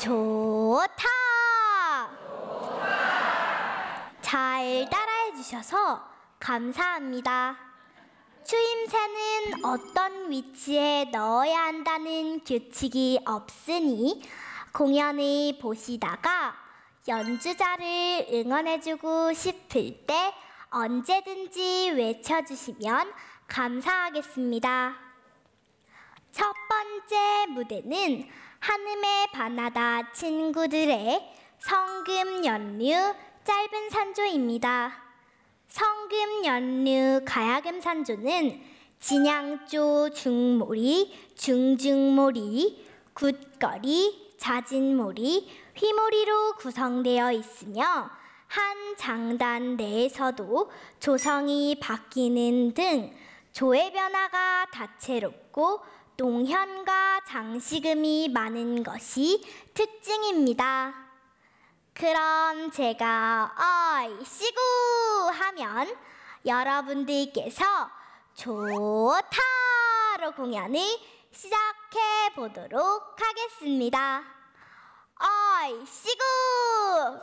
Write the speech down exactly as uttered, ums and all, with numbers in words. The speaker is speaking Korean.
좋다. 잘 따라해 주셔서 감사합니다. 추임새는 어떤 위치에 넣어야 한다는 규칙이 없으니 공연을 보시다가 연주자를 응원해주고 싶을 때 언제든지 외쳐주시면 감사하겠습니다. 첫 번째 무대는 한음의 바나다 친구들의 성금 연류 짧은 산조입니다. 성금 연류 가야금 산조는 진양조 중모리, 중중모리, 굿거리, 자진모리, 휘모리로 구성되어 있으며 한 장단 내에서도 조성이 바뀌는 등 조의 변화가 다채롭고 농현과 장식음이 많은 것이 특징입니다. 그럼 제가 어이씨구 하면 여러분들께서 좋다로 공연을 시작해 보도록 하겠습니다. 어이씨구